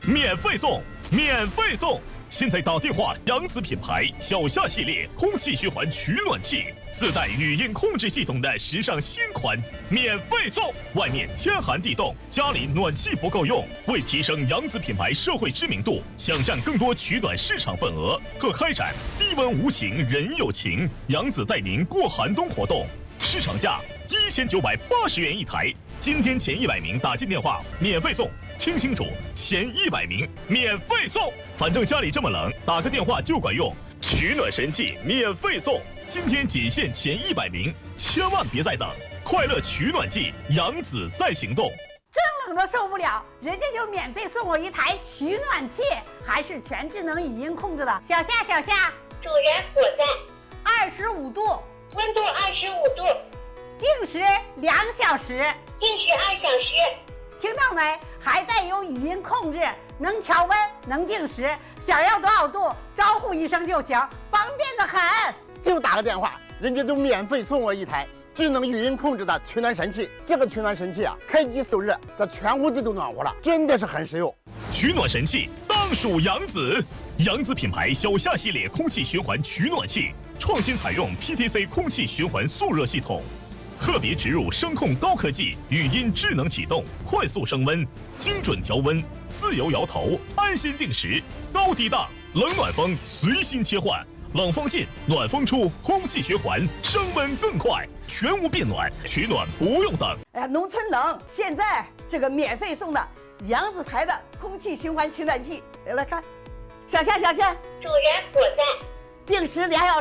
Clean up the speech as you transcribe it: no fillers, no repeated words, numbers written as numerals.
免费送，免费送！现在打电话，扬子品牌小夏系列空气循环取暖器，自带语音控制系统的时尚新款，免费送！外面天寒地冻，家里暖气不够用，为提升扬子品牌社会知名度，抢占更多取暖市场份额，特开展低温无情人有情，扬子带您过寒冬活动，市场价1980元一台。今天前100名打进电话免费送，听清楚，前100名免费送。反正家里这么冷，打个电话就管用。取暖神器免费送，今天仅限前100名，千万别再等！快乐取暖季，扬子在行动。 真冷都受不了，人家就免费送我一台取暖器，还是全智能语音控制的。小夏， 主人我在。 25度， 温度25度， 定时2小时， 定时2小时。 听到没？还带有语音控制，能调温，能定时，想要多少度，招呼一声就行，方便得很。 就打个电话，人家就免费送我一台智能语音控制的取暖神器。这个取暖神器啊，开机受热，这全屋子都暖和了，真的是很实用。 取暖神器当属扬子，扬子品牌小夏系列空气循环取暖器，创新采用 PTC 空气循环速热系统。特别植入声控高科技，语音智能启动，快速升温，精准调温，自由摇头，安心定时，高低档，冷暖风随心切换，冷风进，暖风出，空气循环，升温更快，全屋变暖，取暖不用等。 哎呀，农村冷，现在这个免费送的扬子牌的空气循环取暖器，来看，小夏， 主人我在。 定时2小时。